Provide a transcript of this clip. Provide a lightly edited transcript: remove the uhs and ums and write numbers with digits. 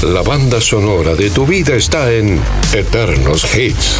La banda sonora de tu vida está en Eternos Hits.